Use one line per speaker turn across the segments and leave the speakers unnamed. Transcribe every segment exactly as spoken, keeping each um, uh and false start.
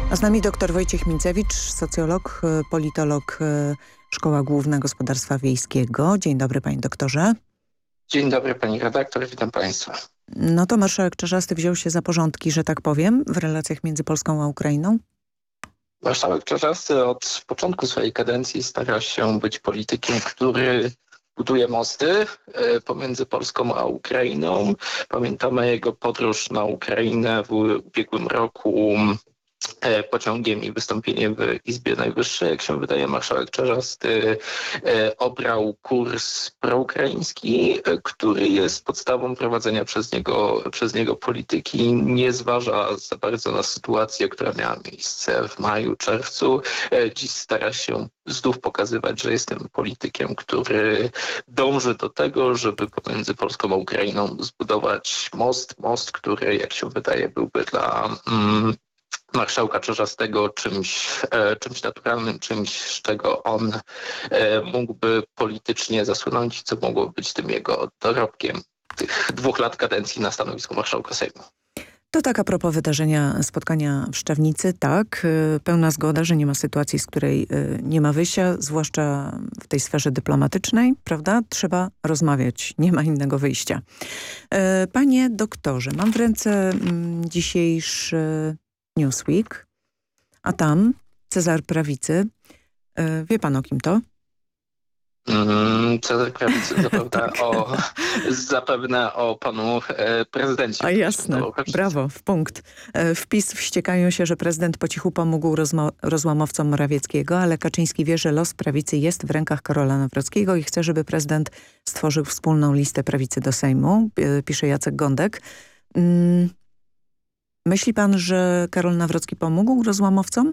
A z nami dr Wojciech Minczewicz, socjolog, politolog, Szkoła Główna Gospodarstwa Wiejskiego. Dzień dobry, panie doktorze.
Dzień dobry, pani redaktor, witam państwa.
No to marszałek Czarzasty wziął się za porządki, że tak powiem, w relacjach między Polską a Ukrainą?
Marszałek Czarzasty od początku swojej kadencji stara się być politykiem, który buduje mosty pomiędzy Polską a Ukrainą. Pamiętamy jego podróż na Ukrainę w ubiegłym roku pociągiem i wystąpienie w Izbie Najwyższej. Jak się wydaje, marszałek Czarzasty obrał kurs proukraiński, który jest podstawą prowadzenia przez niego, przez niego polityki. Nie zważa za bardzo na sytuację, która miała miejsce w maju, czerwcu. Dziś stara się znów pokazywać, że jest tym politykiem, który dąży do tego, żeby pomiędzy Polską a Ukrainą zbudować most. Most, który, jak się wydaje, byłby dla mm, marszałka Czarzastego czymś, e, czymś naturalnym, czymś, z czego on e, mógłby politycznie zasłynąć, co mogło być tym jego dorobkiem tych dwóch lat kadencji na stanowisku marszałka Sejmu.
To tak a propos wydarzenia, spotkania w Szczawnicy, tak, pełna zgoda, że nie ma sytuacji, z której nie ma wyjścia, zwłaszcza w tej sferze dyplomatycznej, prawda? Trzeba rozmawiać, nie ma innego wyjścia. Panie doktorze, mam w ręce dzisiejszy Newsweek, a tam Cezar Prawicy. Wie pan, o kim to?
Mm, Cezar Prawicy zapewne, o, zapewne o panu e, prezydencie.
A jasne, brawo, w punkt. E, wpis wściekają się, że prezydent po cichu pomógł rozłamowcom Morawieckiego, ale Kaczyński wie, że los prawicy jest w rękach Karola Nawrockiego i chce, żeby prezydent stworzył wspólną listę prawicy do Sejmu, e, pisze Jacek Gądek. Mm. Myśli pan, że Karol Nawrocki pomógł rozłamowcom?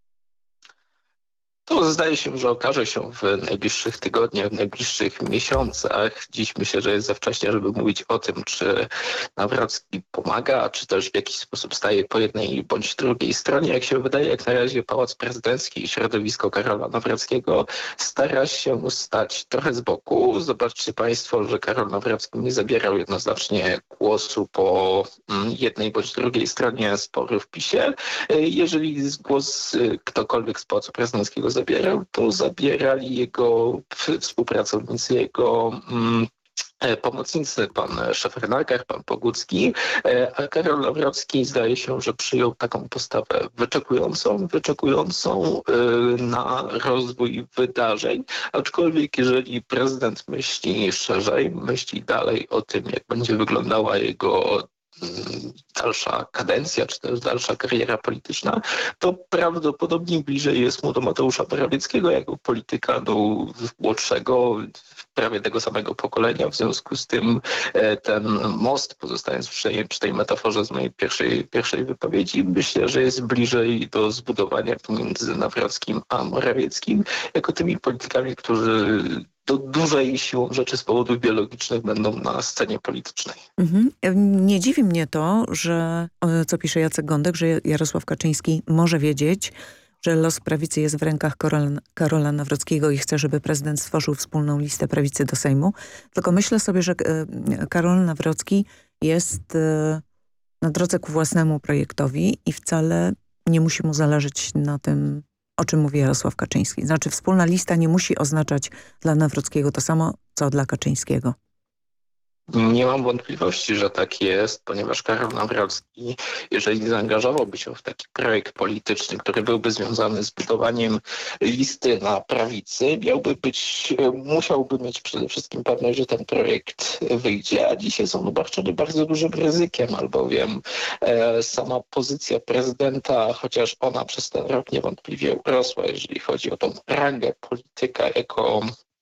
To zdaje się, że okaże się w najbliższych tygodniach, w najbliższych miesiącach. Dziś myślę, że jest za wcześnie, żeby mówić o tym, czy Nawrocki pomaga, czy też w jakiś sposób staje po jednej bądź drugiej stronie. Jak się wydaje, jak na razie Pałac Prezydencki i środowisko Karola Nawrockiego stara się stać trochę z boku. Zobaczcie państwo, że Karol Nawrocki nie zabierał jednoznacznie głosu po jednej bądź drugiej stronie sporu w PiSie. Jeżeli głos ktokolwiek z Pałacu Prezydenckiego zabierał, to zabierali jego współpracownicy, jego mm, pomocnicy, pan Szefernaker, pan Pogucki, a Karol Nawrocki zdaje się, że przyjął taką postawę wyczekującą, wyczekującą na rozwój wydarzeń, aczkolwiek jeżeli prezydent myśli szerzej, myśli dalej o tym, jak będzie wyglądała jego dalsza kadencja, czy też dalsza kariera polityczna, to prawdopodobnie bliżej jest mu do Mateusza Morawieckiego jako polityka do młodszego, prawie tego samego pokolenia. W związku z tym ten most, pozostając przy tej, przy tej metaforze z mojej pierwszej, pierwszej wypowiedzi, myślę, że jest bliżej do zbudowania pomiędzy Nawrockim a Morawieckim, jako tymi politykami, którzy do dużej siłą rzeczy z powodów biologicznych będą na scenie politycznej.
Mhm. Nie dziwi mnie to, że, co pisze Jacek Gądek, że Jarosław Kaczyński może wiedzieć, że los prawicy jest w rękach Karola, Karola Nawrockiego i chce, żeby prezydent stworzył wspólną listę prawicy do Sejmu. Tylko myślę sobie, że Karol Nawrocki jest na drodze ku własnemu projektowi i wcale nie musi mu zależeć na tym, o czym mówi Jarosław Kaczyński. Znaczy wspólna lista nie musi oznaczać dla Nawrockiego to samo, co dla Kaczyńskiego.
Nie mam wątpliwości, że tak jest, ponieważ Karol Nawrocki, jeżeli zaangażowałby się w taki projekt polityczny, który byłby związany z budowaniem listy na prawicy, miałby być, musiałby mieć przede wszystkim pewność, że ten projekt wyjdzie, a dzisiaj są obarczone bardzo dużym ryzykiem, albowiem e, sama pozycja prezydenta, chociaż ona przez ten rok niewątpliwie urosła, jeżeli chodzi o tą rangę polityka jako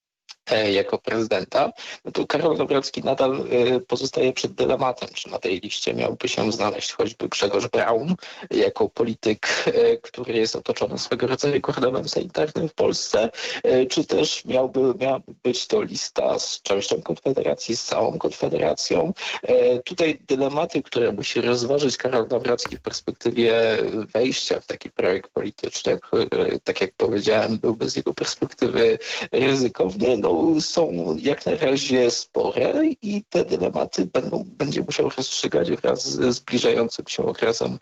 jako prezydenta, no to Karol Nawrocki nadal y, pozostaje przed dylematem, czy na tej liście miałby się znaleźć choćby Grzegorz Braun jako polityk, y, który jest otoczony swego rodzaju kordonem sanitarnym w Polsce, y, czy też miałby, miałaby być to lista z częścią Konfederacji, z całą Konfederacją. Y, tutaj dylematy, które musi rozważyć Karol Nawrocki w perspektywie wejścia w taki projekt polityczny, który, tak jak powiedziałem, byłby z jego perspektywy ryzykowny, no są jak na razie spore i te dylematy będą, będzie musiał rozstrzygać wraz ze zbliżającym się okresem